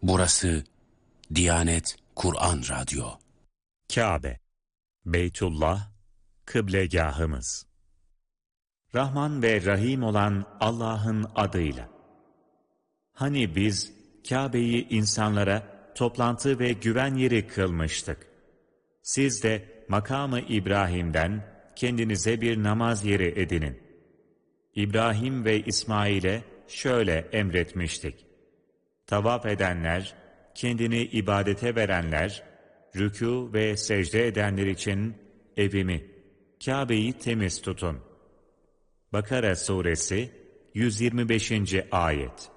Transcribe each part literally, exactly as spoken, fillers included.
Burası Diyanet Kur'an Radyo. Kabe, Beytullah, kıblegahımız. Rahman ve Rahim olan Allah'ın adıyla. Hani biz Kabe'yi insanlara toplantı ve güven yeri kılmıştık. Siz de makamı İbrahim'den kendinize bir namaz yeri edinin. İbrahim ve İsmail'e şöyle emretmiştik. Tavaf edenler, kendini ibadete verenler, rükû ve secde edenler için evimi, Kabe'yi temiz tutun. Bakara Suresi yüz yirmi beşinci Ayet.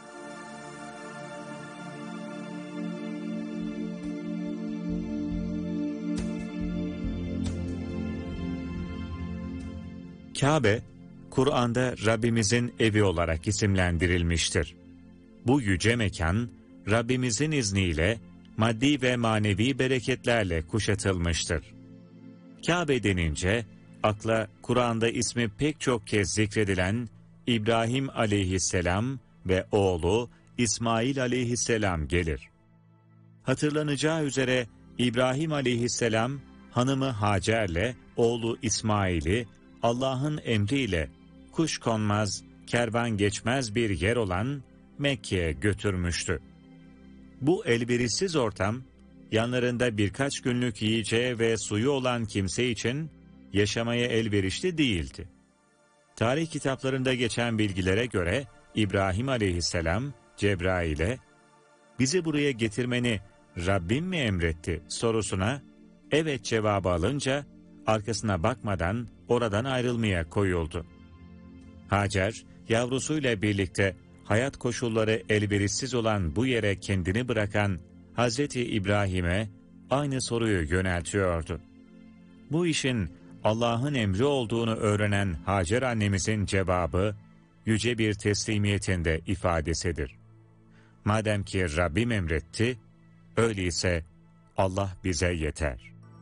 Kabe, Kur'an'da Rabbimizin evi olarak isimlendirilmiştir. Bu yüce mekan, Rabbimizin izniyle maddi ve manevi bereketlerle kuşatılmıştır. Kabe denince, akla Kur'an'da ismi pek çok kez zikredilen İbrahim aleyhisselam ve oğlu İsmail aleyhisselam gelir. Hatırlanacağı üzere İbrahim aleyhisselam, hanımı Hacer'le oğlu İsmail'i Allah'ın emriyle kuş konmaz, kervan geçmez bir yer olan Mekke'ye götürmüştü. Bu elverişsiz ortam, yanlarında birkaç günlük yiyeceği ve suyu olan kimse için yaşamaya elverişli değildi. Tarih kitaplarında geçen bilgilere göre İbrahim aleyhisselam Cebrail'e "Bizi buraya getirmeni Rabbim mi emretti?" sorusuna evet cevabı alınca arkasına bakmadan oradan ayrılmaya koyuldu. Hacer, yavrusuyla birlikte hayat koşulları elverişsiz olan bu yere kendini bırakan Hazreti İbrahim'e aynı soruyu yöneltiyordu. Bu işin Allah'ın emri olduğunu öğrenen Hacer annemizin cevabı, yüce bir teslimiyetin de ifadesidir. Madem ki Rabbim emretti, öyleyse Allah bize yeter.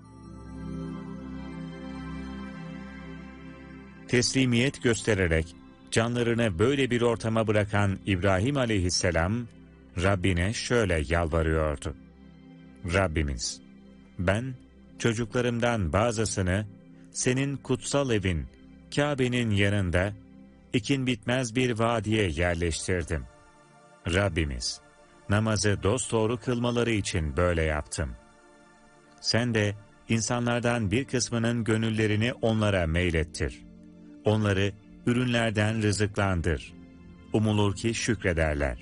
Teslimiyet göstererek canlarını böyle bir ortama bırakan İbrahim aleyhisselam, Rabbine şöyle yalvarıyordu. Rabbimiz, ben çocuklarımdan bazısını senin kutsal evin, Kabe'nin yanında, ikin bitmez bir vadiye yerleştirdim. Rabbimiz, namazı dosdoğru kılmaları için böyle yaptım. Sen de insanlardan bir kısmının gönüllerini onlara meylettir. Onları ürünlerden rızıklandır. Umulur ki şükrederler.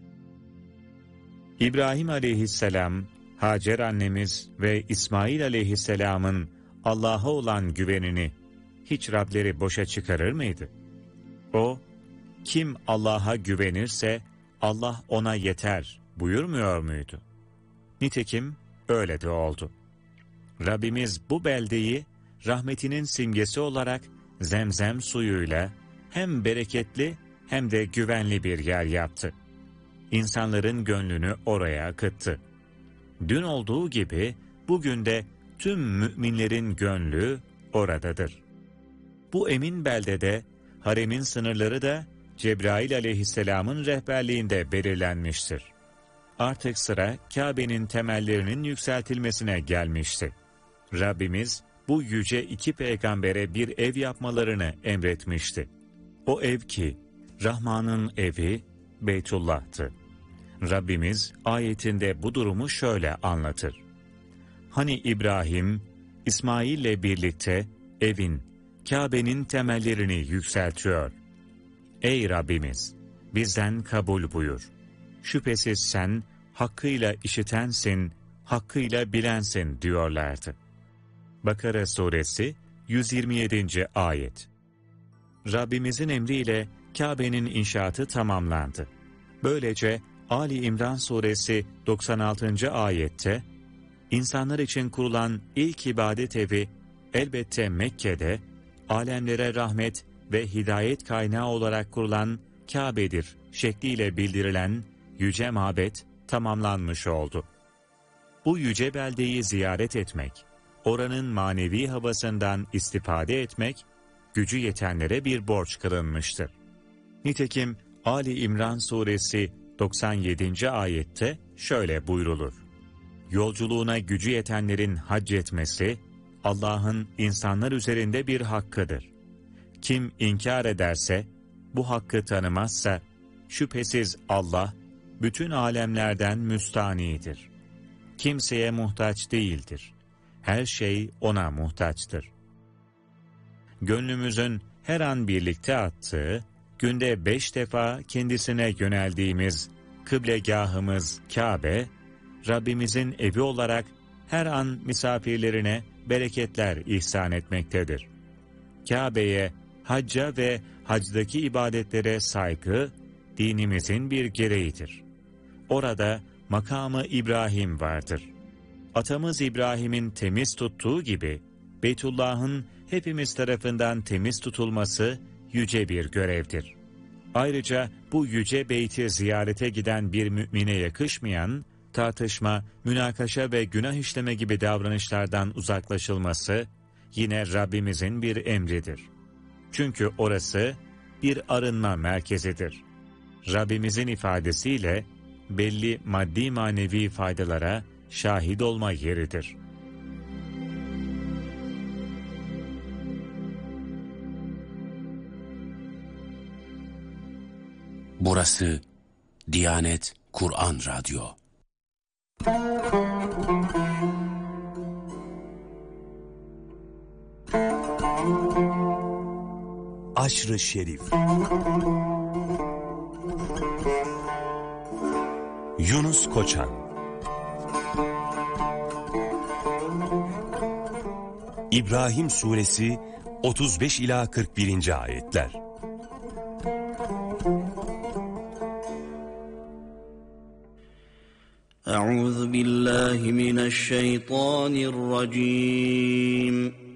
İbrahim aleyhisselam, Hacer annemiz ve İsmail aleyhisselamın Allah'a olan güvenini hiç Rableri boşa çıkarır mıydı? O, kim Allah'a güvenirse Allah ona yeter buyurmuyor muydu? Nitekim öyle de oldu. Rabbimiz bu beldeyi rahmetinin simgesi olarak Zemzem suyuyla hem bereketli hem de güvenli bir yer yaptı. İnsanların gönlünü oraya akıttı. Dün olduğu gibi bugün de tüm müminlerin gönlü oradadır. Bu emin beldede haremin sınırları da Cebrail aleyhisselamın rehberliğinde belirlenmiştir. Artık sıra Kabe'nin temellerinin yükseltilmesine gelmişti. Rabbimiz bu yüce iki peygambere bir ev yapmalarını emretmişti. O ev ki Rahman'ın evi Beytullah'tı. Rabbimiz ayetinde bu durumu şöyle anlatır. Hani İbrahim, İsmail'le birlikte evin, Kabe'nin temellerini yükseltiyor. Ey Rabbimiz! Bizden kabul buyur. Şüphesiz sen hakkıyla işitensin, hakkıyla bilensin diyorlardı. Bakara Suresi yüz yirmi yedinci Ayet. Rabbimizin emriyle Kabe'nin inşaatı tamamlandı. Böylece Ali İmran Suresi doksan altıncı Ayette, insanlar için kurulan ilk ibadet evi elbette Mekke'de, alemlere rahmet ve hidayet kaynağı olarak kurulan Kabe'dir şekliyle bildirilen yüce mabet tamamlanmış oldu. Bu yüce beldeyi ziyaret etmek, oranın manevi havasından istifade etmek, gücü yetenlere bir borç kılınmıştır. Nitekim Ali İmran Suresi doksan yedinci ayette şöyle buyrulur: Yolculuğuna gücü yetenlerin hac etmesi, Allah'ın insanlar üzerinde bir hakkıdır. Kim inkar ederse, bu hakkı tanımazsa, şüphesiz Allah, bütün alemlerden müstanidir. Kimseye muhtaç değildir. Her şey O'na muhtaçtır. Gönlümüzün her an birlikte attığı, günde beş defa kendisine yöneldiğimiz kıblegahımız Kabe, Rabbimizin evi olarak her an misafirlerine bereketler ihsan etmektedir. Kabe'ye, hacca ve hacdaki ibadetlere saygı, dinimizin bir gereğidir. Orada makamı İbrahim vardır. Atamız İbrahim'in temiz tuttuğu gibi, Beytullah'ın hepimiz tarafından temiz tutulması yüce bir görevdir. Ayrıca bu yüce beyti ziyarete giden bir mümine yakışmayan, tartışma, münakaşa ve günah işleme gibi davranışlardan uzaklaşılması, yine Rabbimizin bir emridir. Çünkü orası bir arınma merkezidir. Rabbimizin ifadesiyle belli maddi manevi faydalara şahit olma yeridir. Burası Diyanet Kur'an Radyo. Aşr-ı Şerif. Yunus Koçan. İbrahim Suresi otuz beş ila kırk birinci ayetler. Euzu billahi mineşşeytanirracim.